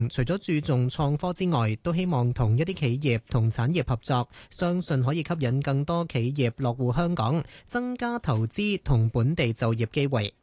除咗注重創科之外，都希望同一啲企業同產業合作，相信可以吸引更多企業落戶香港，增加投資同本地就業機會。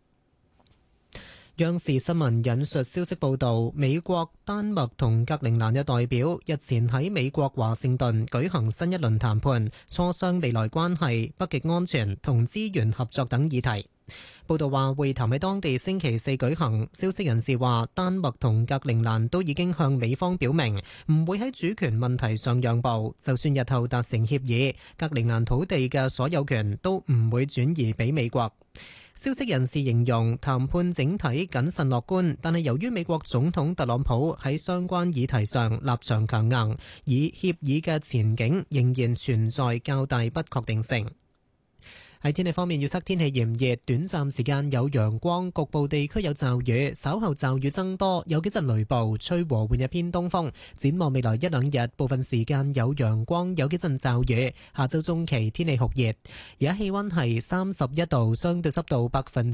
央視新聞引述消息報道，美國、丹麥同格陵蘭嘅代表日前喺美國華盛頓舉行新一輪談判，磋商未來關係、北極安全同資源合作等議題。報道話，會談喺當地星期四舉行。消息人士話，丹麥同格陵蘭都已經向美方表明唔會喺主權問題上讓步，就算日後達成協議，格陵蘭土地嘅所有權都唔會轉移俾美國。消息人士形容談判整體謹慎樂觀，但係由於美國總統特朗普喺相關議題上立場強硬，以協議嘅前景仍然存在較大不確定性。喺天氣方面，預測天氣炎熱，短暫時間有陽光，局部地區有驟雨，稍後驟雨增多，有幾陣雷暴，吹和緩嘅偏東風。展望未來一兩日，部分時間有陽光，有幾陣驟雨。下週中期天氣酷熱，而家氣溫係31度，相對濕度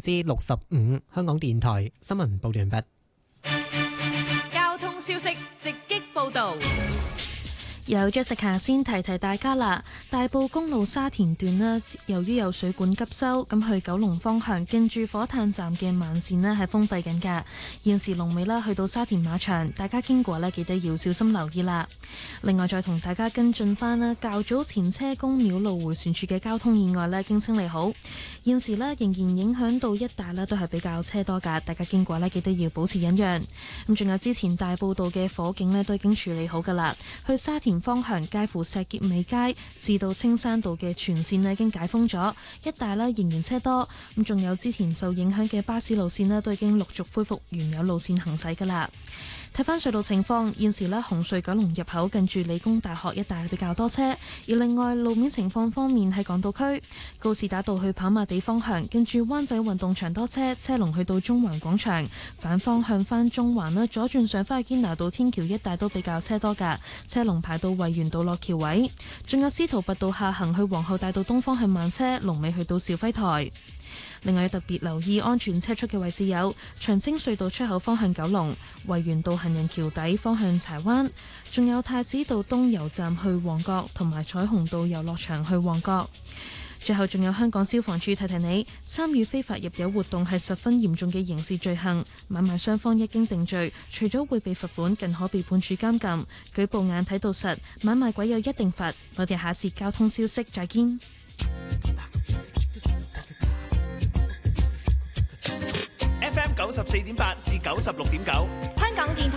65%。香港電台新聞報道完畢。 交通消息直擊報道。 有 Jessica 先提提大家啦，大埔公路沙田段呢，由於有水管急修，咁去九龍方向近住火炭站嘅慢線呢係封閉緊㗎。現時龍尾啦去到沙田馬場，大家經過呢記得要小心留意啦。另外再同大家跟進返啦，較早前車公廟路迴旋處嘅交通意外呢經清理好，現時呢仍然影響到一帶呢都係比較車多㗎，大家經過呢記得要保持忍讓。咁仲有之前大埔道嘅火警呢都已經處理好㗎啦，去沙田方向介乎石硤尾街至到青山道嘅全線呢已經解封咗，一帶呢仍然車多。咁仲有之前受影響嘅巴士路線呢都已經陸續恢復原有路線行駛㗎啦。睇返隧道情況，現時呢紅隧九龍入口近住理工大學一帶比較多車，而另外路面情況方面喺港島區告士打道去跑馬地方向近住灣仔運動場多車，車龍去到中環廣場，反方向返中環呢左轉上返去堅拿道天橋一帶都比較車多㗎，車龍排到維園道落橋位，仲有司徒拔道下行去皇后大道東方向慢車，龍尾去到肇輝台。另外特別留意安全車速嘅位置有長青隧道出口方向九龍、維園道行人橋底方向柴灣，仲有太子道東油站去旺角，同埋彩虹道遊樂場去旺角。最後仲有香港消防處提提你，參與非法入油活動係十分嚴重嘅刑事罪行，買賣雙方一經定罪，除咗會被罰款，更可被判處監禁。舉報眼睇到實，買賣鬼有一定罰。我哋下節交通消息再見。 FM 94.8至96.9， 香港電台。